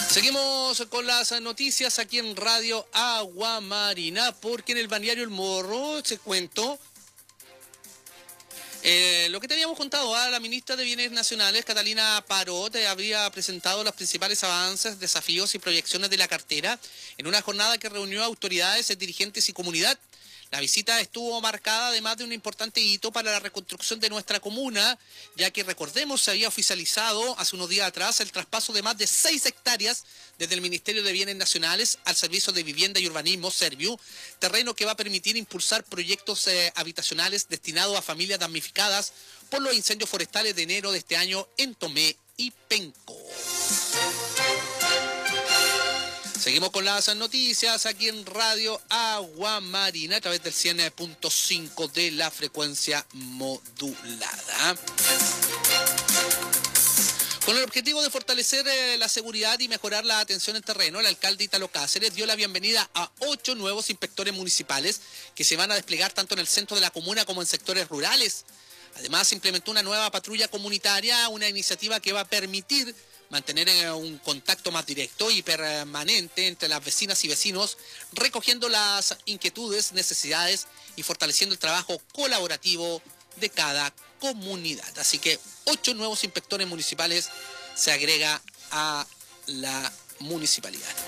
Seguimos con las noticias aquí en Radio Agua Marina, porque en el balneario El Morro se cuentó lo que te habíamos contado. La ministra de Bienes Nacionales, Catalina Parot, habría presentado los principales avances, desafíos y proyecciones de la cartera en una jornada que reunió a autoridades, dirigentes y comunidad. La visita estuvo marcada además de un importante hito para la reconstrucción de nuestra comuna, ya que recordemos se había oficializado hace unos días atrás el traspaso de más de 6 hectáreas desde el Ministerio de Bienes Nacionales al Servicio de Vivienda y Urbanismo, Serviu, terreno que va a permitir impulsar proyectos habitacionales destinados a familias damnificadas por los incendios forestales de enero de este año en Tomé y Penco. Seguimos con las noticias aquí en Radio Agua Marina a través del 100.5 de la frecuencia modulada. Con el objetivo de fortalecer la seguridad y mejorar la atención en terreno, el alcalde Ítalo Cáceres dio la bienvenida a 8 nuevos inspectores municipales que se van a desplegar tanto en el centro de la comuna como en sectores rurales. Además, implementó una nueva patrulla comunitaria, una iniciativa que va a permitir mantener un contacto más directo y permanente entre las vecinas y vecinos, recogiendo las inquietudes, necesidades y fortaleciendo el trabajo colaborativo de cada comunidad. Así que 8 nuevos inspectores municipales se agrega a la municipalidad.